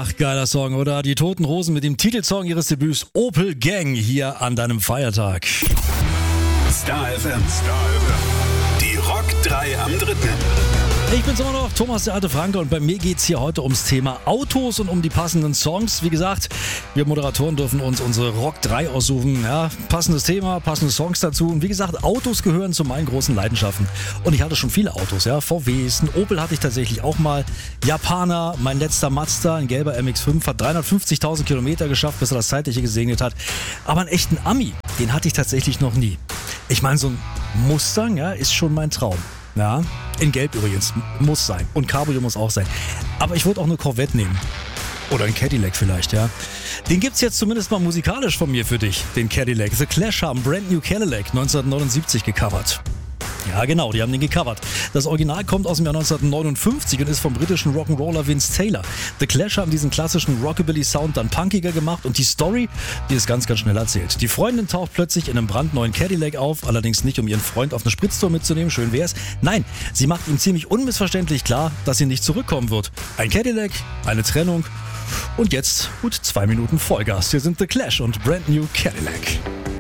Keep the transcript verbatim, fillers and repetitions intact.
Ach, geiler Song, oder? Die Toten Hosen mit dem Titelsong ihres Debüts Opel Gang hier an deinem Feiertag. Star F M. Star F M. Die Rock drei am dritten. Ich bin's immer noch, Thomas der alte Franke, und bei mir geht's hier heute ums Thema Autos und um die passenden Songs. Wie gesagt, wir Moderatoren dürfen uns unsere Rock drei aussuchen. Ja, passendes Thema, passende Songs dazu. Und wie gesagt, Autos gehören zu meinen großen Leidenschaften. Und ich hatte schon viele Autos, ja, V Ws, ein Opel hatte ich tatsächlich auch mal. Japaner, mein letzter Mazda, ein gelber M X fünf, hat dreihundertfünfzigtausend Kilometer geschafft, bis er das Zeitliche gesegnet hat. Aber einen echten Ami, den hatte ich tatsächlich noch nie. Ich meine, so ein Mustang, ja, ist schon mein Traum. Ja, in Gelb übrigens, muss sein. Und Cabrio muss auch sein. Aber ich würde auch eine Corvette nehmen. Oder ein Cadillac vielleicht, ja. Den gibt's jetzt zumindest mal musikalisch von mir für dich, den Cadillac. The Clash haben Brand New Cadillac neunzehnhundertneunundsiebzig gecovert. Ja genau, die haben den gecovert. Das Original kommt aus dem Jahr neunzehnhundertneunundfünfzig und ist vom britischen Rock'n'Roller Vince Taylor. The Clash haben diesen klassischen Rockabilly-Sound dann punkiger gemacht und die Story, die ist ganz, ganz schnell erzählt. Die Freundin taucht plötzlich in einem brandneuen Cadillac auf, allerdings nicht, um ihren Freund auf eine Spritztour mitzunehmen, schön wär's. Nein, sie macht ihm ziemlich unmissverständlich klar, dass sie nicht zurückkommen wird. Ein Cadillac, eine Trennung und jetzt gut zwei Minuten Vollgas. Hier sind The Clash und Brand New Cadillac.